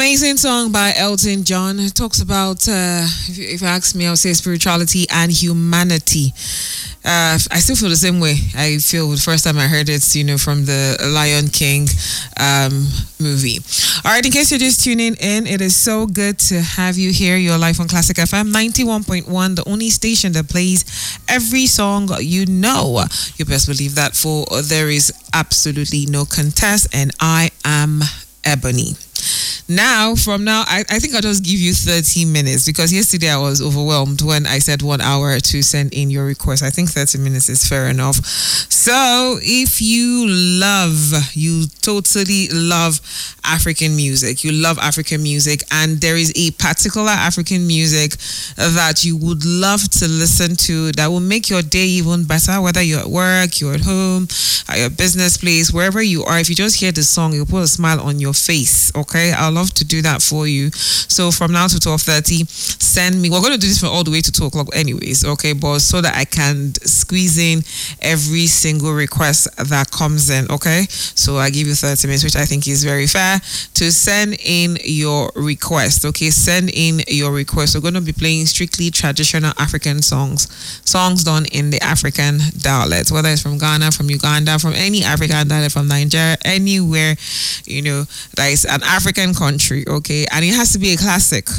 Amazing song by Elton John. It talks about, if you ask me, I'll say spirituality and humanity. I still feel the same way. I feel the first time I heard it, from the Lion King movie. All right, in case you're just tuning in, it is so good to have you here. You're live on Classic FM 91.1, the only station that plays every song you know. You best believe that, for there is absolutely no contest, and I am Ebony. Now, I think I'll just give you 30 minutes, because yesterday I was overwhelmed when I said 1 hour to send in your request. I think 30 minutes is fair enough. So if you totally love African music, and there is a particular African music that you would love to listen to that will make your day even better, whether you're at work, you're at home, at your business place, wherever you are, if you just hear the song, you'll put a smile on your face, okay? I'll love to do that for you. So from now to 12:30, send me. We're going to do this for all the way to 2 o'clock anyways, okay? But so that I can squeeze in every single request that comes in, okay? So I give you 30 minutes, which I think is very fair, to send in your request, okay? Send in your request. We're going to be playing strictly traditional African songs done in the African dialect, whether it's from Ghana, from Uganda, from any African dialect, from Nigeria, anywhere, that is an African country, okay? And it has to be a classic.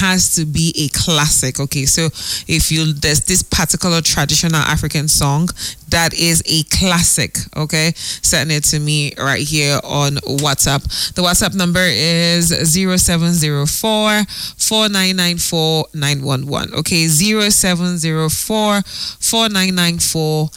Okay? So if there's this particular traditional African song that is a classic, okay? Send it to me right here on WhatsApp. The WhatsApp number is 0704 4994 911, okay? 0704 4994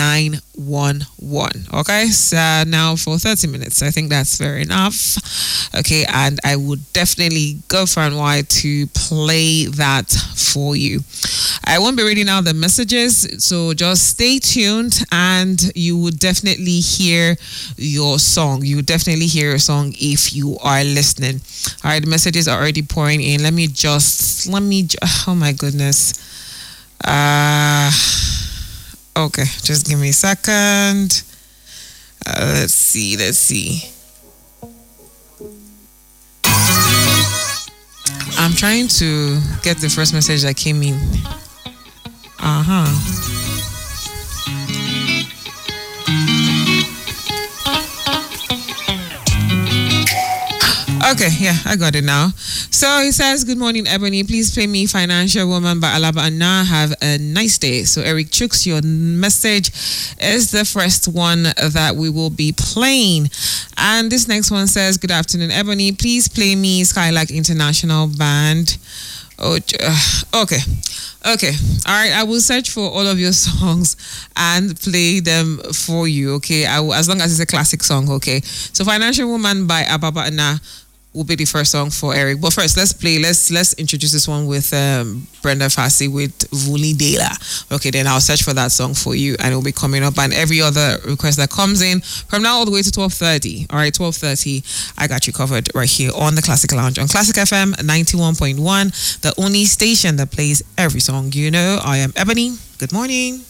911. Okay, so now for 30 minutes, I think that's fair enough. Okay, and I would definitely go far and wide to play that for you. I won't be reading out the messages, so just stay tuned and you would definitely hear your song. You would definitely hear your song if you are listening. All right, the messages are already pouring in. Let me oh my goodness. Okay, just give me a second. Let's see. I'm trying to get the first message that came in. Okay, yeah, I got it now. So he says, good morning, Ebony. Please play me Financial Woman by Alaba Anna. Have a nice day. So Eric Chooks, your message is the first one that we will be playing. And this next one says, good afternoon, Ebony. Please play me Skylark International Band. Okay. All right. I will search for all of your songs and play them for you. Okay. As long as it's a classic song. Okay. So Financial Woman by Alaba Anna will be the first song for Eric. But first, let's introduce this one with Brenda Fassie with Vuli Dela. Okay, then I'll search for that song for you and it will be coming up. And every other request that comes in from now all the way to 12:30. All right, 12:30, I got you covered right here on the Classic Lounge on Classic FM 91.1, the only station that plays every song you know. I am Ebony. Good morning.